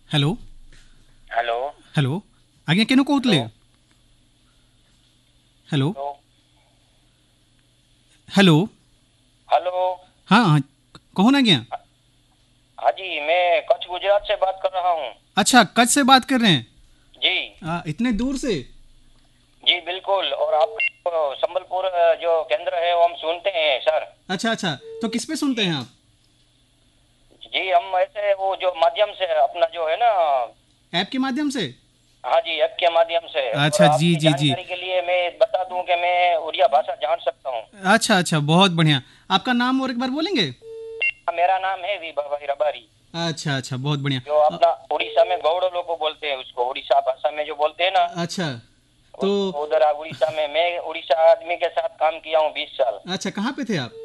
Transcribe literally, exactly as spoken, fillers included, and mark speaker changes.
Speaker 1: Hello
Speaker 2: hello
Speaker 1: hello आज्ञा केनु कहूतले hello hello
Speaker 2: hello.
Speaker 1: हाँ हाँ कौन आज्ञा?
Speaker 2: हाँ जी, मैं कच्छ गुजरात से बात कर रहा हूँ।
Speaker 1: अच्छा कच्छ से बात कर रहे हैं?
Speaker 2: जी
Speaker 1: आ, इतने दूर से?
Speaker 2: जी बिल्कुल। और आप संबलपुर जो केंद्र है वो हम सुनते हैं सर।
Speaker 1: अच्छा अच्छा, तो किस पे सुनते
Speaker 2: जी
Speaker 1: हैं आप?
Speaker 2: जी, हम ऐसे वो जो माध्यम से अपना जो है ना।
Speaker 1: ऐप के माध्यम से?
Speaker 2: हाँ जी, ऐप के माध्यम से। और
Speaker 1: अच्छा जी
Speaker 2: आपकी
Speaker 1: जी जी।
Speaker 2: जानकारी के लिए मैं बता दूं कि मैं उड़िया भाषा जान सकता हूँ।
Speaker 1: अच्छा अच्छा, बहुत बढ़िया। आपका नाम और एक बार बोलेंगे?
Speaker 2: मेरा नाम है विभा भाई रबारी।
Speaker 1: अच्छा अच्छा, बहुत बढ़िया।
Speaker 2: जो
Speaker 1: अ,
Speaker 2: अपना उड़ीसा में गौड़ लोग बोलते हैं, उसको उड़ीसा भाषा में जो बोलते हैं ना,
Speaker 1: अच्छा तो
Speaker 2: उसको उधर उड़ीसा में। मैं उड़ीसा आदमी के साथ काम किया हूँ बीस साल।
Speaker 1: अच्छा, कहाँ पे थे आप?